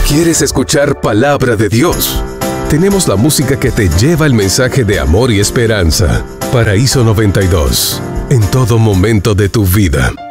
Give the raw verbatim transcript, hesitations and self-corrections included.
¿Quieres escuchar palabra de Dios? Tenemos la música que te lleva el mensaje de amor y esperanza. Paraíso noventa y dos, en todo momento de tu vida.